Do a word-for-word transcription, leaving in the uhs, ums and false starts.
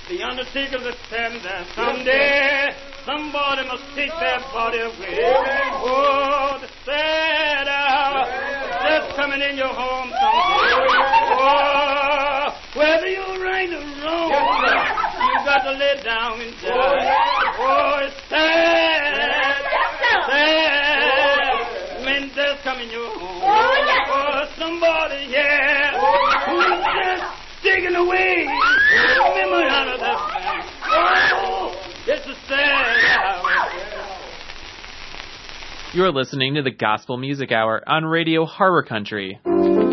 The undertaker will stand there someday. Somebody must take their body away. Oh, the sad hour that's coming in your home someday. Oh, whether you're right or wrong, you got to lay down and die. Oh, it's sad, sad. When death come in your home. Oh, somebody, yeah, who's just taken away memory out of that man. Oh, it's a sad hour. You're listening to the Gospel Music Hour on Radio Harbor Country.